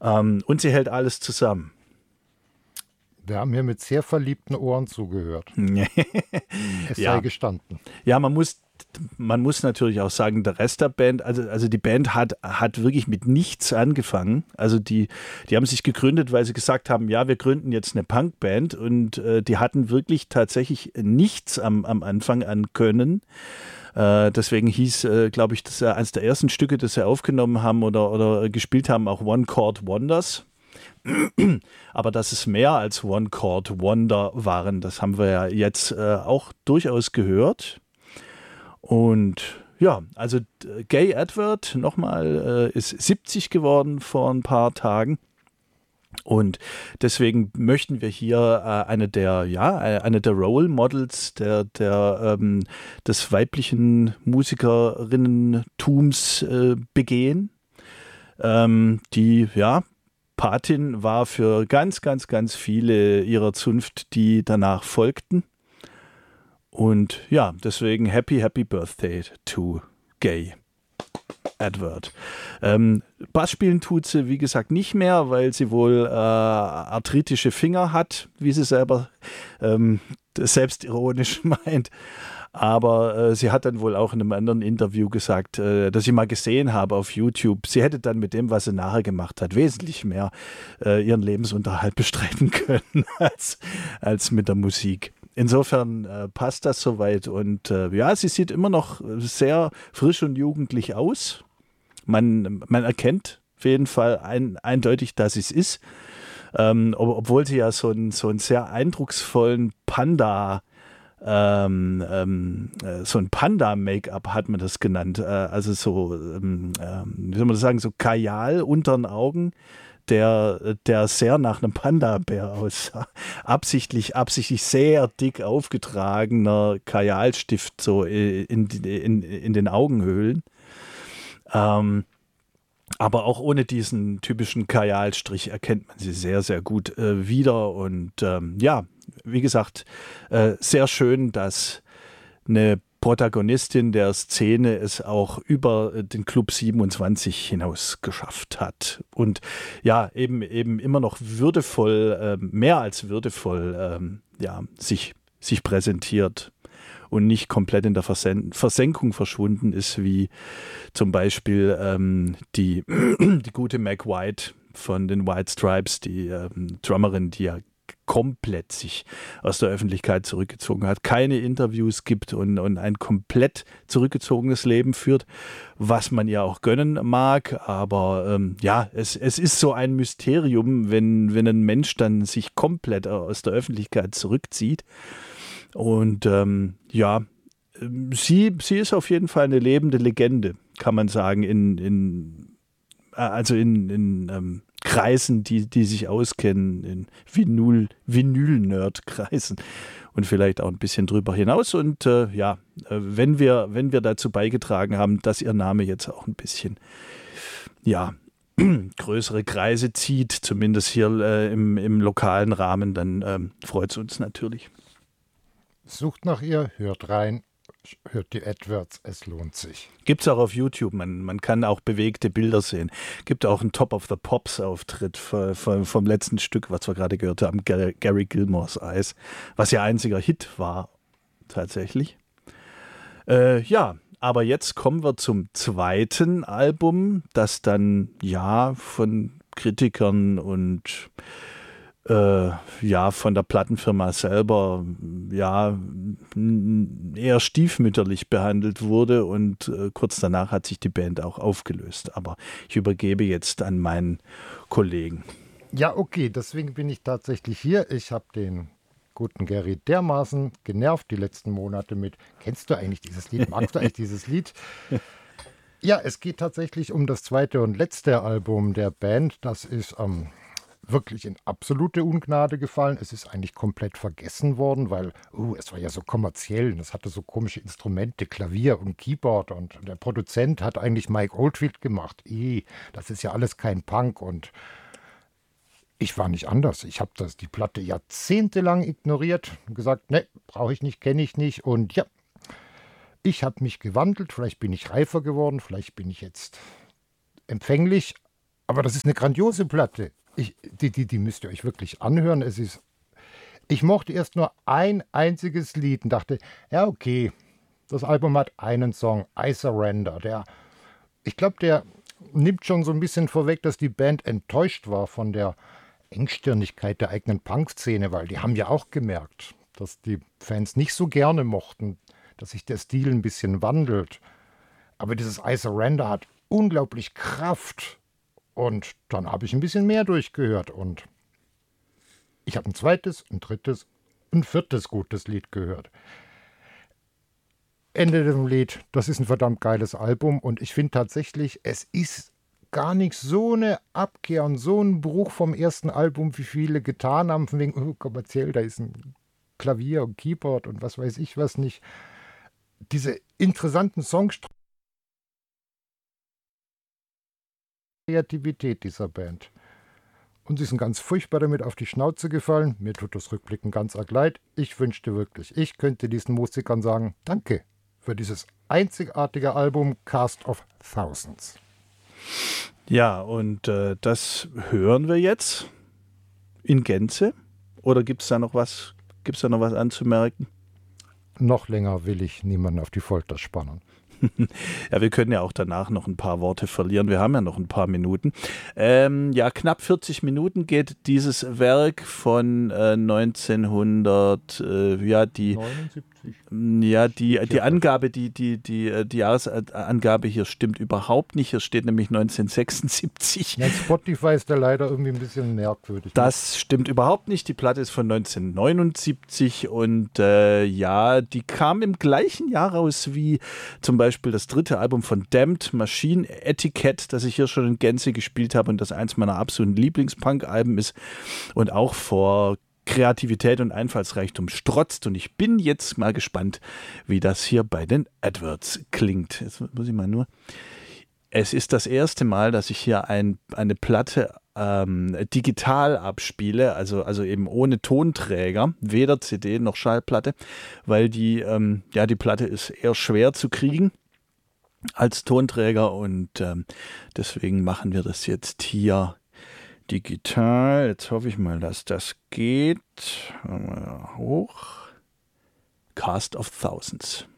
Und sie hält alles zusammen. Wir haben hier mit sehr verliebten Ohren zugehört. Es sei gestanden. Ja, man muss natürlich auch sagen, der Rest der Band, also die Band hat wirklich mit nichts angefangen. Also die haben sich gegründet, weil sie gesagt haben, ja, wir gründen jetzt eine Punkband, und die hatten wirklich tatsächlich nichts am Anfang an Können. Deswegen hieß, glaube ich, das eines der ersten Stücke, das sie aufgenommen haben oder gespielt haben, auch One Chord Wonders. Aber dass es mehr als One Chord Wonder waren, das haben wir ja jetzt auch durchaus gehört. Und ja, also Gay Edward nochmal ist 70 geworden vor ein paar Tagen. Und deswegen möchten wir hier eine der Role Models des weiblichen Musikerinnentums begehen, die Patin war für ganz, ganz, ganz viele ihrer Zunft, die danach folgten. Und ja, deswegen Happy Birthday to Gay Edward. Bass spielen tut sie, wie gesagt, nicht mehr, weil sie wohl arthritische Finger hat, wie sie selber selbstironisch meint. Aber sie hat dann wohl auch in einem anderen Interview gesagt, dass ich mal gesehen habe auf YouTube, sie hätte dann mit dem, was sie nachher gemacht hat, wesentlich mehr ihren Lebensunterhalt bestreiten können als mit der Musik. Insofern passt das soweit, und sie sieht immer noch sehr frisch und jugendlich aus. Man erkennt auf jeden Fall eindeutig, dass sie es ist, obwohl sie ja so einen sehr eindrucksvollen so ein Panda-Make-up hat man das genannt, also so, wie soll man das sagen, so Kajal unter den Augen, der sehr nach einem Panda-Bär aussah. Absichtlich sehr dick aufgetragener Kajalstift so in den Augenhöhlen. Aber auch ohne diesen typischen Kajalstrich erkennt man sie sehr, sehr gut wieder. Und wie gesagt, sehr schön, dass eine Protagonistin der Szene es auch über den Club 27 hinaus geschafft hat. Und ja, eben immer noch würdevoll, mehr als würdevoll, sich präsentiert und nicht komplett in der Versenkung verschwunden ist, wie zum Beispiel die gute Meg White von den White Stripes, die Drummerin, die ja komplett sich aus der Öffentlichkeit zurückgezogen hat, keine Interviews gibt und ein komplett zurückgezogenes Leben führt, was man ihr auch gönnen mag. Aber es ist so ein Mysterium, wenn ein Mensch dann sich komplett aus der Öffentlichkeit zurückzieht. Und sie ist auf jeden Fall eine lebende Legende, kann man sagen, in Kreisen, die sich auskennen, in Vinyl-Nerd-Kreisen und vielleicht auch ein bisschen drüber hinaus. Und wenn wir dazu beigetragen haben, dass ihr Name jetzt auch ein bisschen größere Kreise zieht, zumindest hier im lokalen Rahmen, dann freut es uns natürlich. Sucht nach ihr, hört rein. Hört die Edwards, es lohnt sich. Gibt es auch auf YouTube, man kann auch bewegte Bilder sehen. Gibt auch einen Top of the Pops Auftritt vom letzten Stück, was wir gerade gehört haben, Gary Gilmores Eyes, was ihr einziger Hit war, tatsächlich. Aber jetzt kommen wir zum zweiten Album, das dann von Kritikern und von der Plattenfirma selber eher stiefmütterlich behandelt wurde, und kurz danach hat sich die Band auch aufgelöst. Aber ich übergebe jetzt an meinen Kollegen. Ja, okay, deswegen bin ich tatsächlich hier. Ich habe den guten Gary dermaßen genervt die letzten Monate mit, kennst du eigentlich dieses Lied? Magst du eigentlich dieses Lied? Ja, es geht tatsächlich um das zweite und letzte Album der Band. Das ist wirklich in absolute Ungnade gefallen. Es ist eigentlich komplett vergessen worden, weil es war ja so kommerziell und es hatte so komische Instrumente, Klavier und Keyboard, und der Produzent hat eigentlich Mike Oldfield gemacht. Das ist ja alles kein Punk, und ich war nicht anders. Ich habe die Platte jahrzehntelang ignoriert und gesagt, ne, brauche ich nicht, kenne ich nicht, und ja, ich habe mich gewandelt, vielleicht bin ich reifer geworden, vielleicht bin ich jetzt empfänglich. Aber das ist eine grandiose Platte. Die müsst ihr euch wirklich anhören. Ich mochte erst nur ein einziges Lied und dachte, ja, okay, das Album hat einen Song, I Surrender. Ich glaube, der nimmt schon so ein bisschen vorweg, dass die Band enttäuscht war von der Engstirnigkeit der eigenen Punk-Szene, weil die haben ja auch gemerkt, dass die Fans nicht so gerne mochten, dass sich der Stil ein bisschen wandelt. Aber dieses I Surrender hat unglaublich Kraft. Und dann habe ich ein bisschen mehr durchgehört und ich habe ein zweites, ein drittes, ein viertes gutes Lied gehört. Ende dem Lied, das ist ein verdammt geiles Album und ich finde tatsächlich, es ist gar nicht so eine Abkehr und so ein Bruch vom ersten Album, wie viele getan haben, von wegen, oh, kommerziell, da ist ein Klavier und Keyboard und was weiß ich was nicht. Diese interessanten Songs, Kreativität dieser Band. Und sie sind ganz furchtbar damit auf die Schnauze gefallen. Mir tut das Rückblicken ganz arg leid. Ich wünschte wirklich, ich könnte diesen Musikern sagen, danke für dieses einzigartige Album Cast of Thousands. Ja, und das hören wir jetzt in Gänze. Oder gibt es da noch was anzumerken? Noch länger will ich niemanden auf die Folter spannen. Ja, wir können ja auch danach noch ein paar Worte verlieren. Wir haben ja noch ein paar Minuten. Knapp 40 Minuten geht dieses Werk von 1900, 79. Die Angabe, die Jahresangabe hier stimmt überhaupt nicht. Hier steht nämlich 1976. Ja, Spotify ist da leider irgendwie ein bisschen merkwürdig. Das stimmt überhaupt nicht. Die Platte ist von 1979 und die kam im gleichen Jahr raus wie zum Beispiel das dritte Album von Damned, Machine Etiquette, das ich hier schon in Gänze gespielt habe und das eins meiner absoluten Lieblings-Punk-Alben ist und auch vor Kreativität und Einfallsreichtum strotzt. Und ich bin jetzt mal gespannt, wie das hier bei den Adverts klingt. Jetzt muss ich mal nur. Es ist das erste Mal, dass ich hier eine Platte digital abspiele, also eben ohne Tonträger, weder CD noch Schallplatte, weil die Platte ist eher schwer zu kriegen als Tonträger und deswegen machen wir das jetzt hier digital. Jetzt hoffe ich mal, dass das geht. Hoch. Cast of Thousands.